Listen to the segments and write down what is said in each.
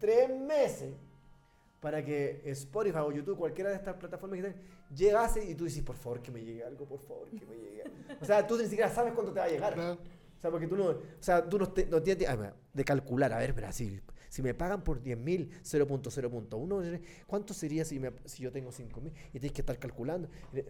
3 meses para que Spotify o YouTube, cualquiera de estas plataformas que llegase y tú dices, por favor, que me llegue algo, por favor, que me llegue algo. O sea, tú ni siquiera sabes cuánto te va a llegar. Claro. O sea, porque tú no tienes de calcular, a ver, pero así, si me pagan por 10.000, 0.0.1, ¿cuánto sería si yo tengo 5.000? Y tienes que estar calculando.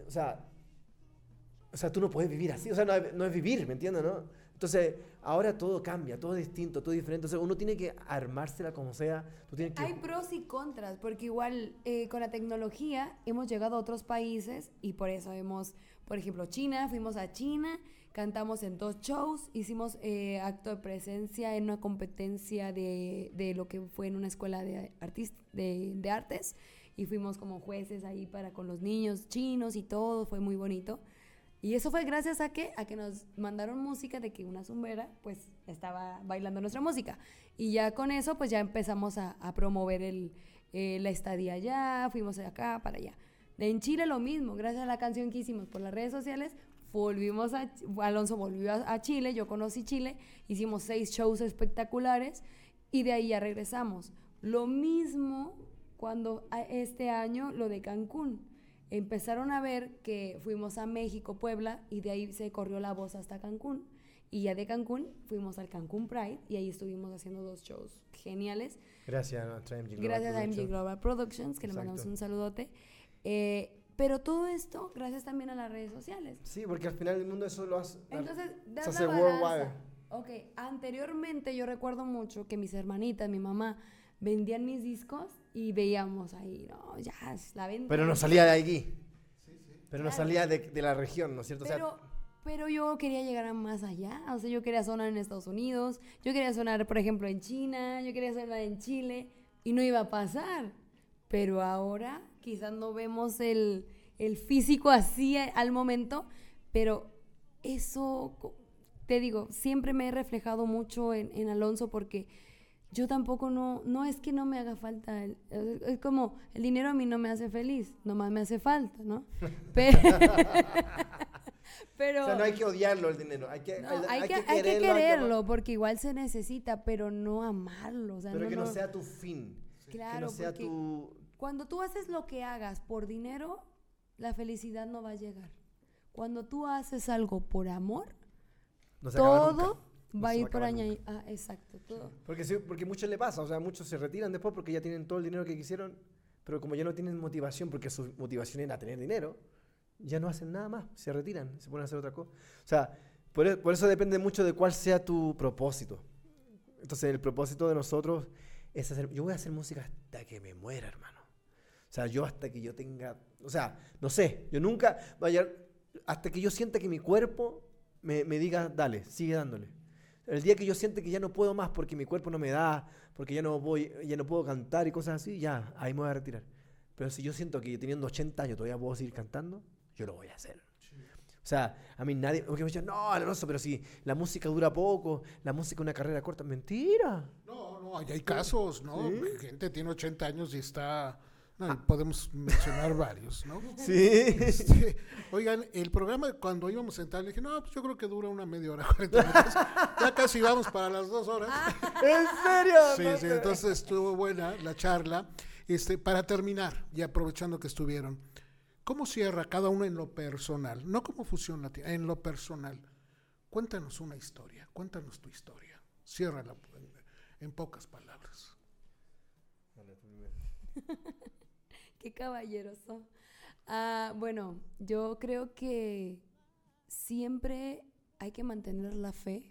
O sea, tú no puedes vivir así, o sea, no es vivir, ¿me entiendes, no? Entonces, ahora todo cambia, todo es distinto, todo es diferente. Entonces, uno tiene que armársela como sea. Tú tienes que... Hay pros y contras, porque igual con la tecnología hemos llegado a otros países y por eso por ejemplo, China, fuimos a China, cantamos en 2 shows, hicimos acto de presencia en una competencia de lo que fue en una escuela de artes y fuimos como jueces ahí con los niños chinos y todo, fue muy bonito. Y eso fue gracias a que nos mandaron música de que una zumbera pues estaba bailando nuestra música. Y ya con eso pues ya empezamos a promover la estadía allá, fuimos de acá para allá. En Chile lo mismo, gracias a la canción que hicimos por las redes sociales, Alonso volvió a Chile, yo conocí Chile, hicimos 6 shows espectaculares y de ahí ya regresamos. Lo mismo cuando este año lo de Cancún. Empezaron a ver que fuimos a México, Puebla, y de ahí se corrió la voz hasta Cancún. Y ya de Cancún fuimos al Cancún Pride y ahí estuvimos haciendo 2 shows geniales. Gracias a MG Global Gracias a MG Global Productions, que le mandamos un saludote. Pero todo esto gracias también a las redes sociales. Sí, porque al final del mundo eso lo hace... Entonces, se hace worldwide. Ok, anteriormente yo recuerdo mucho que mis hermanitas, mi mamá, vendían mis discos y veíamos ahí, no, ya es la venta. Pero no salía de aquí. Sí. Pero claro. no salía de la región, ¿no es cierto? Pero yo quería llegar a más allá, o sea, yo quería sonar en Estados Unidos, yo quería sonar, por ejemplo, en China, yo quería sonar en Chile, y no iba a pasar. Pero ahora quizás no vemos el físico así al momento, pero eso, te digo, siempre me he reflejado mucho en Alonso porque yo tampoco no es que no me haga falta, es como el dinero a mí no me hace feliz, nomás me hace falta, ¿no? Pero o sea, no hay que odiarlo el dinero, hay que quererlo porque igual se necesita, pero no amarlo. O sea, pero que no sea tu fin. Claro, que no sea cuando tú haces lo que hagas por dinero, la felicidad no va a llegar. Cuando tú haces algo por amor, no se todo va a ir por por añadir. Exacto, todo. Porque muchos le pasa, o sea, muchos se retiran después porque ya tienen todo el dinero que quisieron, pero como ya no tienen motivación, porque su motivación era tener dinero, ya no hacen nada más, se retiran, se ponen a hacer otra cosa. O sea, por eso depende mucho de cuál sea tu propósito. Entonces, el propósito de nosotros es yo voy a hacer música hasta que me muera, hermano. O sea, yo hasta que yo tenga, o sea, no sé, yo nunca vaya, hasta que yo sienta que mi cuerpo me diga, dale, sigue dándole. El día que yo sienta que ya no puedo más porque mi cuerpo no me da, porque ya no puedo cantar y cosas así, ya, ahí me voy a retirar. Pero si yo siento que teniendo 80 años todavía puedo seguir cantando, yo lo voy a hacer. Sí. O sea, a mí nadie, porque me dicen, no, Alonso, pero si la música dura poco, la música es una carrera corta, mentira. No, hay casos, ¿no? ¿Sí? Gente tiene 80 años y está... No, podemos mencionar varios, ¿no? Sí. Oigan, el programa cuando íbamos a entrar, le dije, no, pues yo creo que dura una media hora, 40 minutos. Ya casi vamos para las 2 horas. ¿En serio? Sí, entonces estuvo buena la charla. Para terminar, y aprovechando que estuvieron, ¿cómo cierra cada uno en lo personal? No como Fusión Latina, en lo personal. Cuéntanos una historia, cuéntanos tu historia. Ciérrala en pocas palabras. Qué caballeroso. Bueno, yo creo que siempre hay que mantener la fe.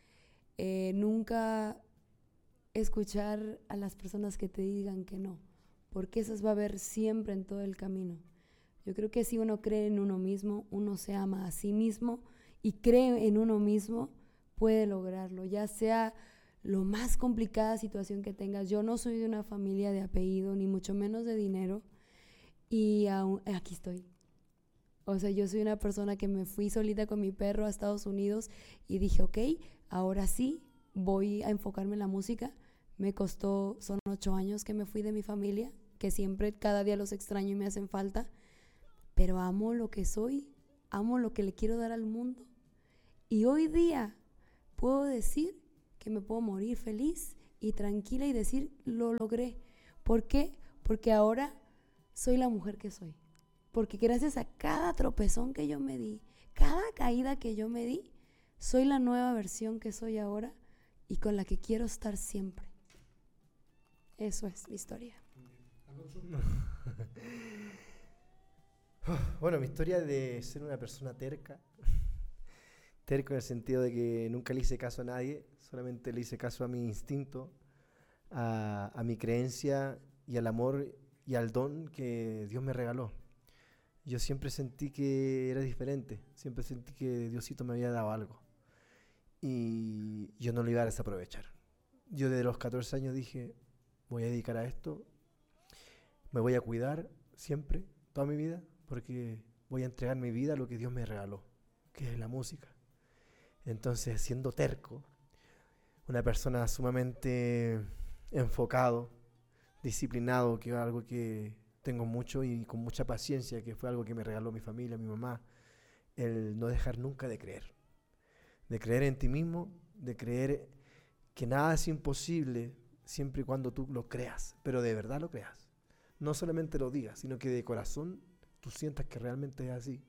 Nunca escuchar a las personas que te digan que no, porque esas va a haber siempre en todo el camino. Yo creo que si uno cree en uno mismo, uno se ama a sí mismo y cree en uno mismo, puede lograrlo, ya sea lo más complicada situación que tengas. Yo no soy de una familia de apellido, ni mucho menos de dinero, y aquí estoy. O sea, yo soy una persona que me fui solita con mi perro a Estados Unidos y dije, ok, ahora sí, voy a enfocarme en la música. Me costó, son 8 años que me fui de mi familia, que siempre, cada día los extraño y me hacen falta, pero amo lo que soy, amo lo que le quiero dar al mundo. Y hoy día puedo decir que me puedo morir feliz y tranquila y decir, lo logré. ¿Por qué? Porque ahora soy la mujer que soy. Porque gracias a cada tropezón que yo me di, cada caída que yo me di, soy la nueva versión que soy ahora y con la que quiero estar siempre. Eso es mi historia. Bueno, mi historia de ser una persona terca, terco en el sentido de que nunca le hice caso a nadie, solamente le hice caso a mi instinto, a mi creencia y al amor y al don que Dios me regaló. Yo siempre sentí que era diferente, siempre sentí que Diosito me había dado algo y yo no lo iba a desaprovechar. Yo desde los 14 años dije, voy a dedicar a esto, me voy a cuidar siempre, toda mi vida, porque voy a entregar mi vida a lo que Dios me regaló, que es la música. Entonces, siendo terco, una persona sumamente enfocado, disciplinado, que es algo que tengo mucho y con mucha paciencia, que fue algo que me regaló mi familia, mi mamá, el no dejar nunca de creer en ti mismo, de creer que nada es imposible siempre y cuando tú lo creas, pero de verdad lo creas. No solamente lo digas, sino que de corazón tú sientas que realmente es así.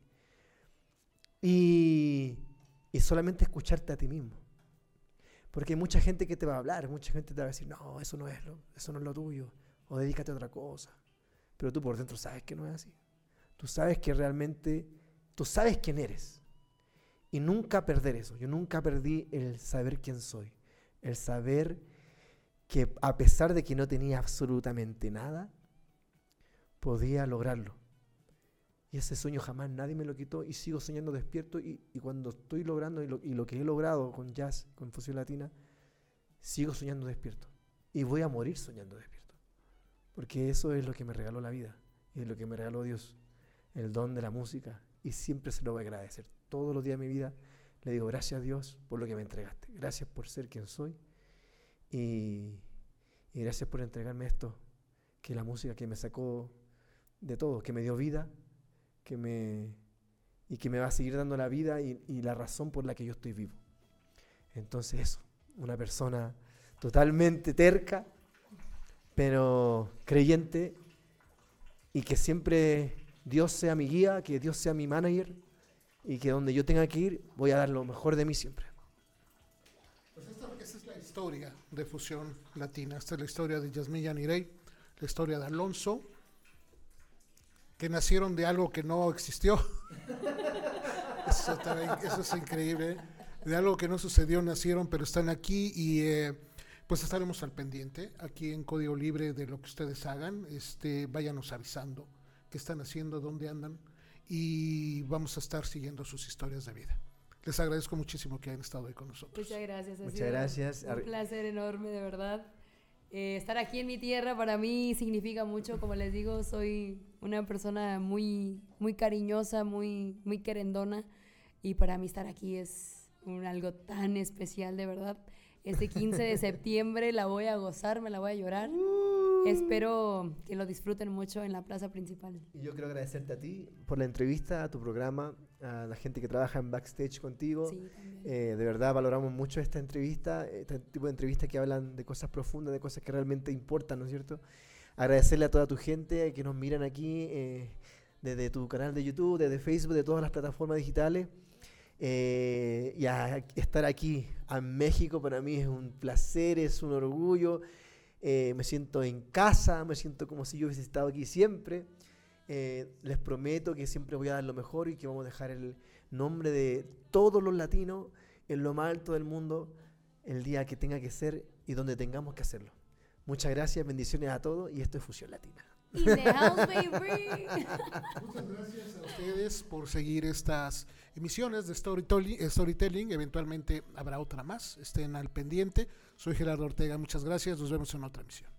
Y solamente escucharte a ti mismo. Porque hay mucha gente que te va a hablar, mucha gente te va a decir, no, eso no es lo tuyo, o dedícate a otra cosa. Pero tú por dentro sabes que no es así. Tú sabes que realmente, tú sabes quién eres. Y nunca perder eso. Yo nunca perdí el saber quién soy. El saber que a pesar de que no tenía absolutamente nada, podía lograrlo. Y ese sueño jamás nadie me lo quitó y sigo soñando despierto y cuando estoy logrando y lo que he logrado con jazz, con fusión latina, sigo soñando despierto. Y voy a morir soñando despierto. Porque eso es lo que me regaló la vida y es lo que me regaló Dios, el don de la música. Y siempre se lo voy a agradecer. Todos los días de mi vida le digo gracias a Dios por lo que me entregaste. Gracias por ser quien soy y gracias por entregarme esto, que es la música que me sacó de todo, que me dio vida, que me va a seguir dando la vida y la razón por la que yo estoy vivo. Entonces eso, una persona totalmente terca, pero creyente, y que siempre Dios sea mi guía, que Dios sea mi manager, y que donde yo tenga que ir, voy a dar lo mejor de mí siempre. Pues esa es la historia de Fusión Latina. Esta es la historia de Yasmín Yanirey, la historia de Alonso, que nacieron de algo que no existió. Eso es increíble. De algo que no sucedió nacieron, pero están aquí y pues estaremos al pendiente aquí en Código Libre de lo que ustedes hagan. Váyanos avisando qué están haciendo, dónde andan y vamos a estar siguiendo sus historias de vida. Les agradezco muchísimo que hayan estado ahí con nosotros. Muchas gracias. Muchas gracias. Un placer enorme, de verdad. Estar aquí en mi tierra para mí significa mucho. Como les digo, soy una persona muy, muy cariñosa, muy, muy querendona. Y para mí estar aquí es algo tan especial, de verdad. Este 15 de septiembre la voy a gozar, me la voy a llorar. Espero que lo disfruten mucho en la plaza principal. Y yo quiero agradecerte a ti por la entrevista, a tu programa, a la gente que trabaja en backstage contigo. Sí, también. De verdad valoramos mucho esta entrevista, este tipo de entrevistas que hablan de cosas profundas, de cosas que realmente importan, ¿no es cierto? Agradecerle a toda tu gente que nos miran aquí, desde tu canal de YouTube, desde Facebook, de todas las plataformas digitales. Y a estar aquí en México para mí es un placer, es un orgullo. Me siento en casa, me siento como si yo hubiese estado aquí siempre. Les prometo que siempre voy a dar lo mejor y que vamos a dejar el nombre de todos los latinos en lo más alto del mundo el día que tenga que ser y donde tengamos que hacerlo. Muchas gracias, bendiciones a todos y esto es Fusión Latina. In the house, baby. Muchas gracias a ustedes por seguir estas emisiones de Storytelling. Eventualmente habrá otra más. Estén al pendiente. Soy Gerardo Ortega. Muchas gracias. Nos vemos en otra emisión.